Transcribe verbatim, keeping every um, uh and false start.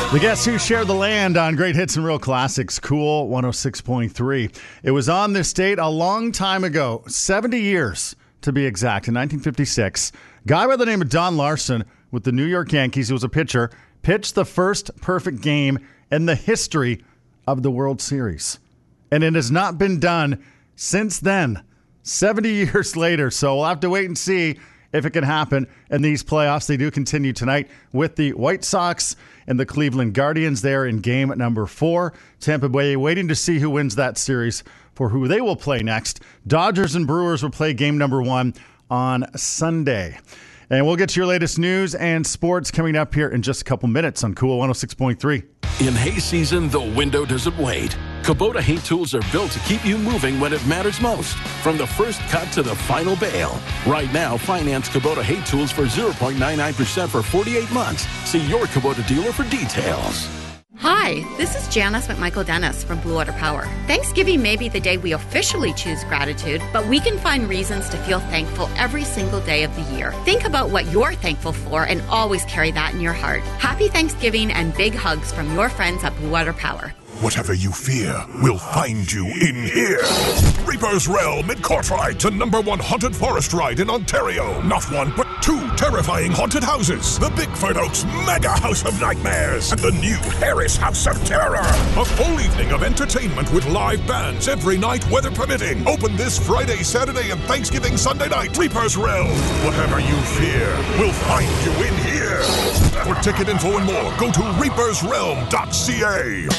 The Guess Who shared the land on Great Hits and Real Classics, Cool one oh six point three. It was on this date a long time ago, seventy years to be exact, in nineteen fifty-six. A guy by the name of Don Larson with the New York Yankees, who was a pitcher, pitched the first perfect game in the history of the World Series. And it has not been done since then, seventy years later. So we'll have to wait and see if it can happen in these playoffs. They do continue tonight with the White Sox and the Cleveland Guardians there in game number four. Tampa Bay waiting to see who wins that series for who they will play next. Dodgers and Brewers will play game number one on Sunday. And we'll get to your latest news and sports coming up here in just a couple minutes on Cool one oh six point three. In hay season, the window doesn't wait. Kubota hay tools are built to keep you moving when it matters most. From the first cut to the final bale. Right now, finance Kubota hay tools for zero point nine nine percent for forty-eight months. See your Kubota dealer for details. Hi, this is Janice McMichael Dennis from Blue Water Power. Thanksgiving may be the day we officially choose gratitude, but we can find reasons to feel thankful every single day of the year. Think about what you're thankful for and always carry that in your heart. Happy Thanksgiving and big hugs from your friends at Blue Water Power. Whatever you fear will find you in here. Reaper's Realm in Courtrai, the number one haunted forest ride in Ontario. Not one, but two terrifying haunted houses. The Bigford Oaks Mega House of Nightmares and the new Harris House of Terror. A full evening of entertainment with live bands every night, weather permitting. Open this Friday, Saturday, and Thanksgiving Sunday night. Reaper's Realm. Whatever you fear will find you in here. For ticket info and more, go to reapers realm dot c a.